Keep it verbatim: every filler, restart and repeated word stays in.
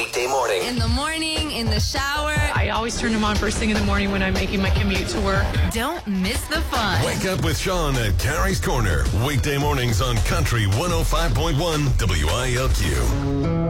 weekday morning. In the morning, in the shower. I always turn them on first thing in the morning when I'm making my commute to work. Don't miss the fun. Wake up with Sean at Carrie's Corner. Weekday mornings on Country one oh five point one W I L Q.